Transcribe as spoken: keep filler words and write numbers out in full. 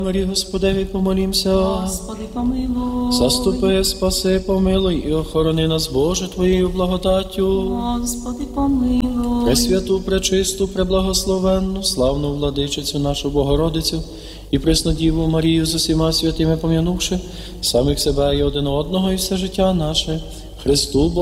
Марі, Господеві, помолімся. Господи, помилуй. Заступи, спаси, помилуй і охорони нас, Боже, Твоєю благодаттю. Господи, помилуй. Пресвяту, пречисту, преблагословенну, славну владичицю нашу Богородицю і преснодіву Марію з усіма святими пом'янувши самих себе і один одного і все життя наше, Христу Богу